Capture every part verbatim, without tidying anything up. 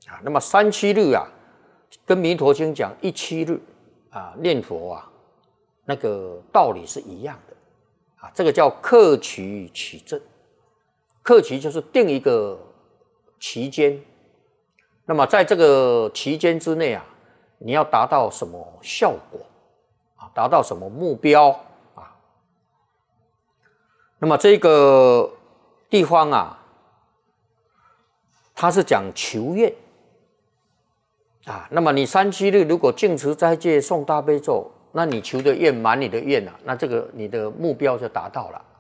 啊。那么三七日啊，跟弥陀经讲一七日啊念佛啊，那个道理是一样的啊。这个叫克期取证，克期就是定一个期间，那么在这个期间之内啊，你要达到什么效果啊？达到什么目标啊？那么这个地方啊，它是讲求愿啊。那么你三七日如果净持斋戒诵大悲咒，那你求的愿满你的愿啊，那这个你的目标就达到了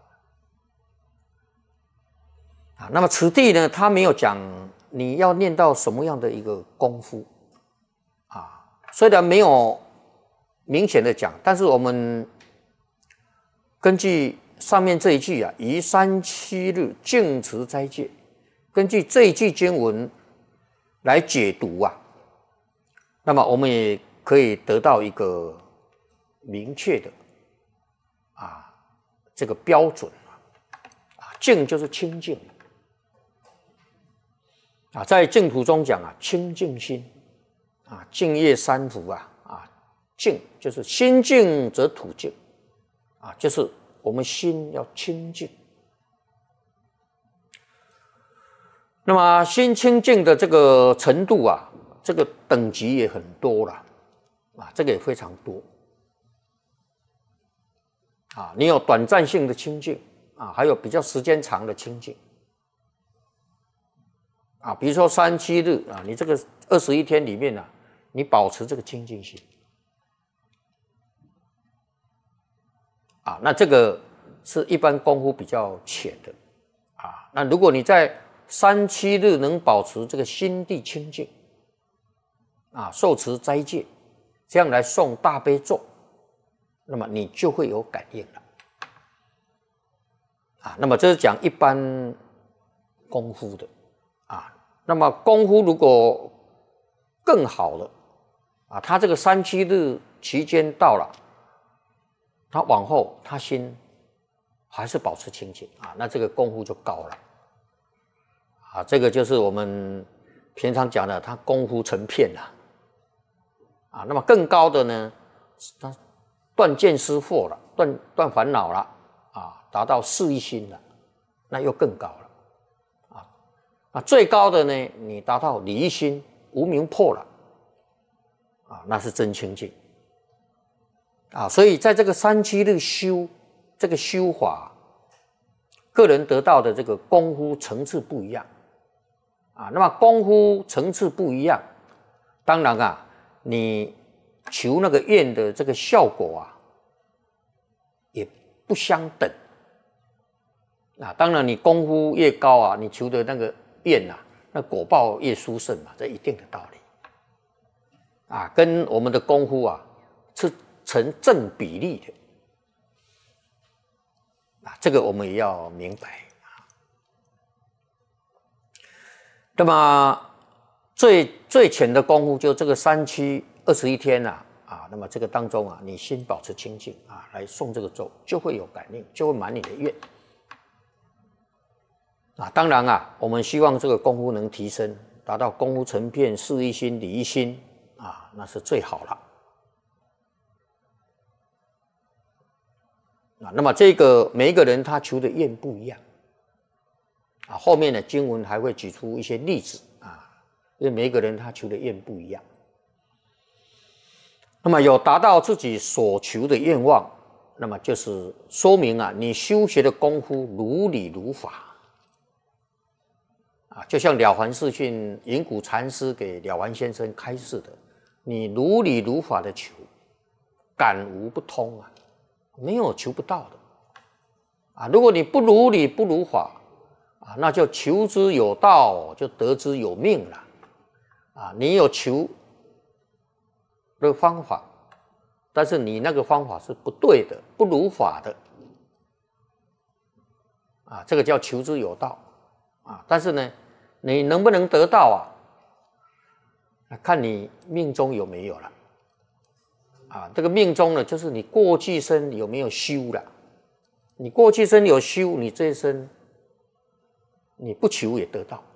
啊。那么此地呢，他没有讲你要念到什么样的一个功夫啊，虽然没有明显的讲，但是我们根据上面这一句啊，于三七日净持斋戒，根据这一句经文来解读啊，那么我们也可以得到一个明确的啊这个标准啊，净就是清净啊，在净土中讲啊，清净心啊，净业三福啊啊，净就是心净则土净啊，就是我们心要清净。那么心清净的这个程度啊，这个等级也很多了啊，这个也非常多啊。你有短暂性的清净啊，还有比较时间长的清净啊。比如说三七日啊，你这个二十一天里面啊，你保持这个清净心啊，那这个是一般功夫比较浅的啊。那如果你在三七日能保持这个心地清净啊，受持斋戒，这样来诵大悲咒，那么你就会有感应了啊。那么这是讲一般功夫的啊。那么功夫如果更好了啊，他这个三七日期间到了，他往后他心还是保持清净啊，那这个功夫就高了啊。这个就是我们平常讲的，他功夫成片了啊。那么更高的呢，他断见思惑了，断断烦恼了啊，达到四一心了，那又更高了啊。啊，最高的呢，你达到离一心无明破了啊，那是真清净啊。所以在这个三七日修这个修法，个人得到的这个功夫层次不一样啊。那么功夫层次不一样，当然啊，你求那个愿的这个效果啊，也不相等啊。当然，你功夫越高啊，你求的那个愿啊，那果报越殊胜嘛，这一定的道理啊，跟我们的功夫啊是成正比例的啊，这个我们也要明白啊。那么最最浅的功夫，就这个三七二十一天啊啊，那么这个当中啊，你心保持清净啊，来诵这个咒，就会有感应，就会满你的愿啊。当然啊，我们希望这个功夫能提升，达到功夫成片、事一心、理一心啊，那是最好了啊。那么这个每一个人他求的愿不一样啊，后面的经文还会举出一些例子啊，因为每一个人他求的愿不一样。那么有达到自己所求的愿望，那么就是说明啊，你修学的功夫如理如法啊，就像了凡四训云谷禅师给了凡先生开示的，你如理如法的求，感无不通啊，没有求不到的啊。如果你不如理不如法啊，那就求之有道，就得之有命了啊。你有求的方法，但是你那个方法是不对的，不如法的啊，这个叫求之有道啊。但是呢，你能不能得到啊？看你命中有没有了啊。这个命中呢，就是你过去生有没有修了。你过去生有修，你这一生你不求也得到